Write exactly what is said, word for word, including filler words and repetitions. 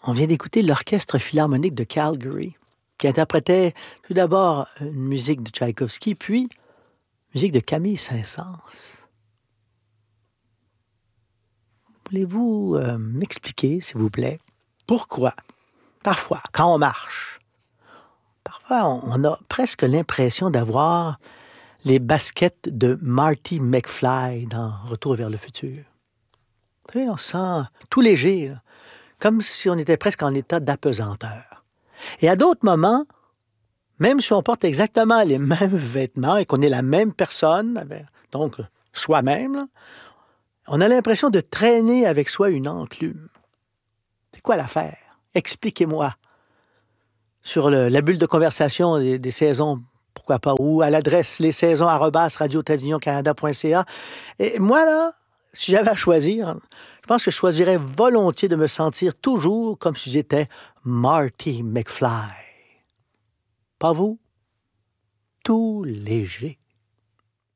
On vient d'écouter l'Orchestre philharmonique de Calgary, qui interprétait tout d'abord une musique de Tchaïkovski, puis une musique de Camille Saint-Saëns. Voulez-vous euh, m'expliquer, s'il vous plaît, pourquoi, parfois, quand on marche, parfois on, on a presque l'impression d'avoir les baskets de Marty McFly dans Retour vers le futur. Vous savez, on se sent tout léger, là, comme si on était presque en état d'apesanteur. Et à d'autres moments, même si on porte exactement les mêmes vêtements et qu'on est la même personne, donc soi-même, là, on a l'impression de traîner avec soi une enclume. C'est quoi l'affaire? Expliquez-moi. Sur le, la bulle de conversation des, des saisons, pourquoi pas, ou à l'adresse lessaisons arobase radio tiret union canada point c a. Et moi, là, si j'avais à choisir, je pense que je choisirais volontiers de me sentir toujours comme si j'étais Marty McFly. Pas vous? Tout léger.